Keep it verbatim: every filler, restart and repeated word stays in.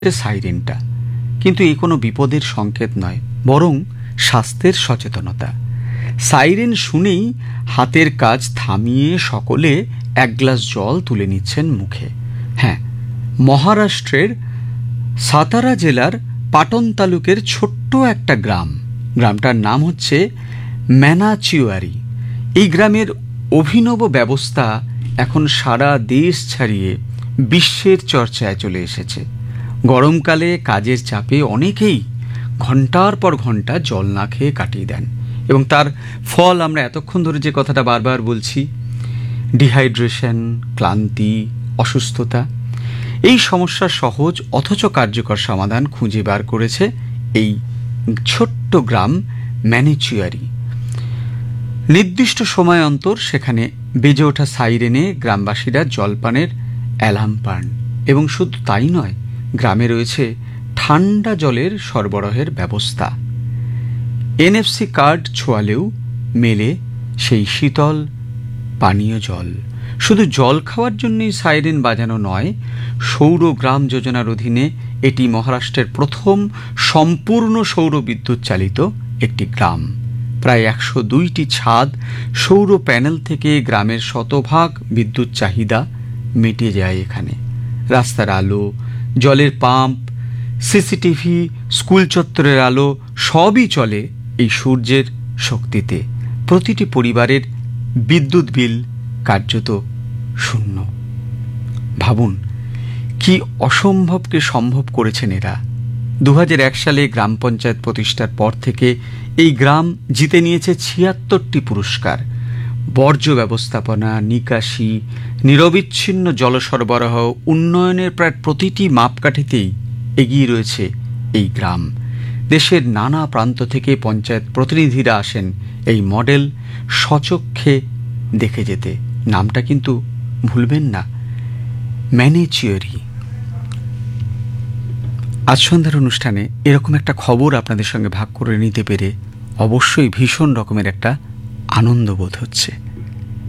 সাইরেনটা, কিন্তু এ কোনো বিপদের সংকেত নয়, বরং স্বাস্থ্যের সচেতনতা। সাইরেন শুনেই হাতের কাজ থামিয়ে সকলে এক গ্লাস জল তুলে নিচ্ছেন মুখে। হ্যাঁ, মহারাষ্ট্রের সাতারা জেলার পাটন তালুকের ছোট্ট একটা গ্রাম, গ্রামটার নাম হচ্ছে ম্যানাচিওয়ারি। এই গ্রামের অভিনব ব্যবস্থা এখন সারা দেশ ছাড়িয়ে বিশ্বের চর্চায় চলে এসেছে। গরমকালে কাজের চাপে অনেকেই ঘন্টার পর ঘন্টা জল না খেয়ে কাটিয়ে দেন, এবং তার ফল আমরা এতক্ষণ ধরে যে কথাটা বারবার বলছি, ডিহাইড্রেশন, ক্লান্তি, অসুস্থতা। এই সমস্যার সহজ অথচ কার্যকর সমাধান খুঁজে বার করেছে এই ছোট্ট গ্রাম ম্যানিচুয়ারি। নির্দিষ্ট সময় অন্তর সেখানে বেজে ওঠা সাইরেনে গ্রামবাসীরা জলপানের অ্যালার্ম পান, এবং শুধু তাই নয়, গ্রামে রয়েছে ঠান্ডা জলের সরবরাহের ব্যবস্থা। এনএফসি কার্ড ছোঁয়ালেও মেলে সেই শীতল পানীয় জল। শুধু জল খাওয়ার জন্যই সাইরেন বাজানো নয়, সৌর গ্রাম যোজনার অধীনে এটি মহারাষ্ট্রের প্রথম সম্পূর্ণ সৌর বিদ্যুৎ চালিত একটি গ্রাম। প্রায় একশো দুইটি ছাদ সৌর প্যানেল থেকে গ্রামের শতভাগ বিদ্যুৎ চাহিদা মিটে যায় এখানে। রাস্তার আলো, জলের পাম্প, সিসিটিভি, স্কুল চত্বরের আলো সবই চলে এই সূর্যের শক্তিতে। প্রতিটি পরিবারের বিদ্যুৎ বিল কার্যত শূন্য। ভাবুন কি অসম্ভবকে সম্ভব করেছেন এরা। দু হাজার এক সালে গ্রাম পঞ্চায়েত প্রতিষ্ঠার পর থেকে এই গ্রাম জিতে নিয়েছে ছিয়াত্তরটি পুরস্কার। বর্জ্য ব্যবস্থাপনা, নিকাশি, নিরবিচ্ছিন্ন জল সরবরাহ, উন্নয়নের প্রায় প্রতিটি মাপকাঠিতেই এগিয়ে রয়েছে এই গ্রাম। দেশের নানা প্রান্ত থেকে পঞ্চায়েত প্রতিনিধিরা আসেন এই মডেল স্বচক্ষে দেখে যেতে। নামটা কিন্তু ভুলবেন না, ম্যানিচুয়ারি। আজ সন্ধ্যার অনুষ্ঠানে এরকম একটা খবর আপনাদের সঙ্গে ভাগ করে নিতে পেরে অবশ্যই ভীষণ রকমের একটা আনন্দ বোধ হচ্ছে।